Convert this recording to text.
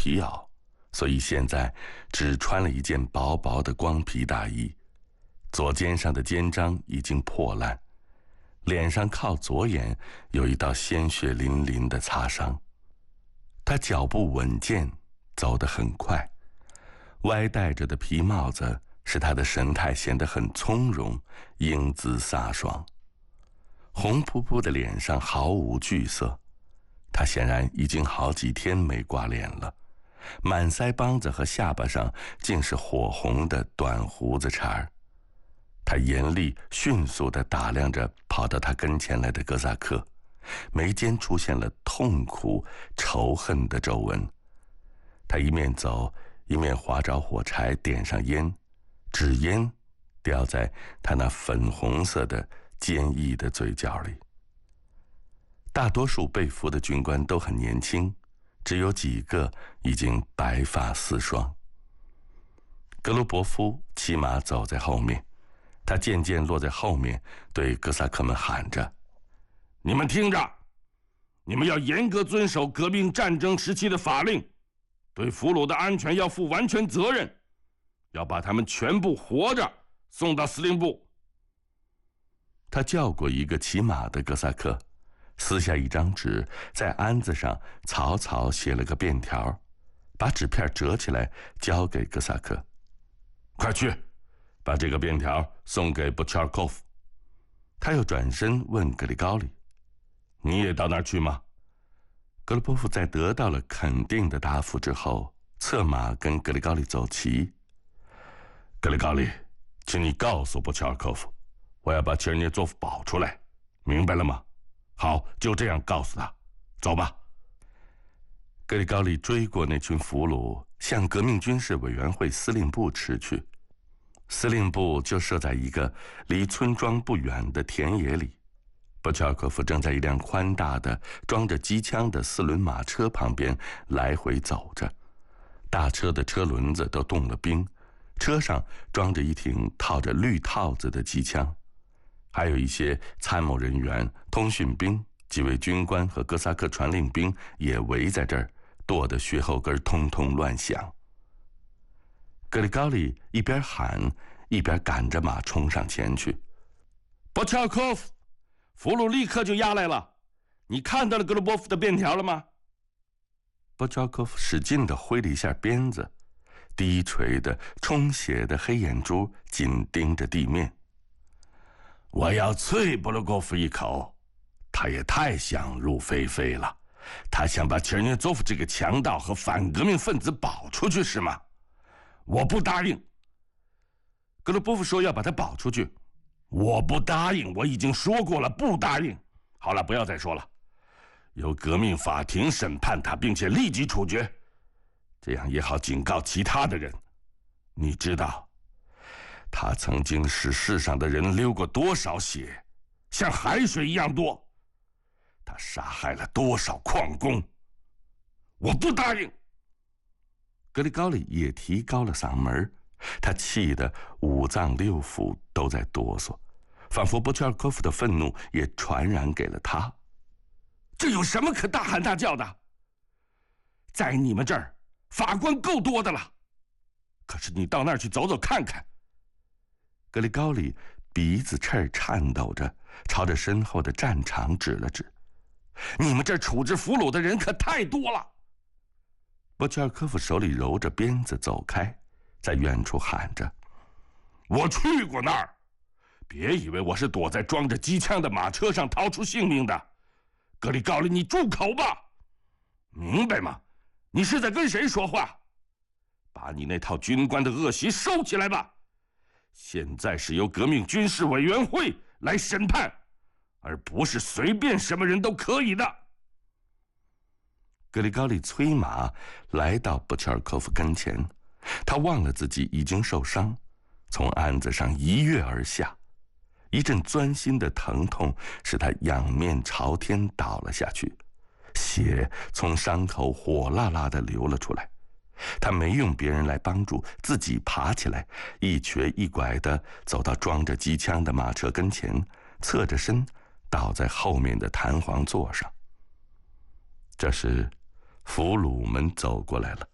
皮袄，所以现在只穿了一件薄薄的光皮大衣，左肩上的肩章已经破烂，脸上靠左眼有一道鲜血淋淋的擦伤。他脚步稳健，走得很快，歪戴着的皮帽子使他的神态显得很从容，英姿飒爽。红扑扑的脸上毫无惧色，他显然已经好几天没刮脸了，满腮帮子和下巴上竟是火红的短胡子茬儿。他严厉迅速地打量着跑到他跟前来的哥萨克，眉间出现了痛苦仇恨的皱纹。他一面走一面划着火柴点上烟，纸烟掉在他那粉红色的坚毅的嘴角里。大多数被俘的军官都很年轻，只有几个已经白发四双。格卢伯夫骑马走在后面，他渐渐落在后面，对哥萨克们喊着：“你们听着，你们要严格遵守革命战争时期的法令，对俘虏的安全要负完全责任，要把他们全部活着送到司令部。”他叫过一个骑马的哥萨克，撕下一张纸，在鞍子上草草写了个便条，把纸片折起来交给哥萨克：“快去，把这个便条送给布恰尔科夫。”他又转身问格里高利：“你也到那儿去吗？”格鲁波夫在得到了肯定的答复之后，策马跟格里高利走齐。“格里高利，请你告诉布恰尔科夫，我要把切尔涅佐夫保出来，明白了吗？”“好，就这样告诉他。走吧。”格里高利追过那群俘虏，向革命军事委员会司令部驰去。司令部就设在一个离村庄不远的田野里。布乔科夫正在一辆宽大的装着机枪的4轮马车旁边来回走着，大车的车轮子都冻了冰，车上装着一挺套着绿套子的机枪，还有一些参谋人员、通讯兵、几位军官和哥萨克传令兵也围在这儿，跺得血后根通通乱响。格里高利一边喊一边赶着马冲上前去：“布乔科夫，俘虏立刻就押来了，你看到了格鲁波夫的便条了吗？”布乔科夫使劲地挥了一下鞭子，低垂的充血的黑眼珠紧盯着地面。“我要啐布鲁戈夫一口，他也太想入非非了，他想把切尔涅佐夫这个强盗和反革命分子保出去是吗？我不答应。”格鲁波夫说要把他保出去。“我不答应，我已经说过了，不答应。好了，不要再说了，由革命法庭审判他，并且立即处决，这样也好警告其他的人。你知道他曾经使世上的人流过多少血，像海水一样多，他杀害了多少矿工。我不答应。”格里高利也提高了嗓门，他气得五脏六腑都在哆嗦，仿佛布切尔科夫的愤怒也传染给了他。“这有什么可大喊大叫的？在你们这儿法官够多的了，可是你到那儿去走走看看。”格里高利鼻子翅儿颤抖着，朝着身后的战场指了指：“你们这儿处置俘虏的人可太多了。”布切尔科夫手里揉着鞭子走开，在远处喊着：“我去过那儿，别以为我是躲在装着机枪的马车上逃出性命的。格里高利，你住口吧！明白吗？你是在跟谁说话？把你那套军官的恶习收起来吧！现在是由革命军事委员会来审判，而不是随便什么人都可以的。”格里高利催马来到布切尔科夫跟前，他忘了自己已经受伤，从鞍子上一跃而下，一阵钻心的疼痛使他仰面朝天倒了下去，血从伤口火辣辣地流了出来。他没用别人来帮助，自己爬起来，一瘸一拐地走到装着机枪的马车跟前，侧着身倒在后面的弹簧座上。这时俘虏们走过来了，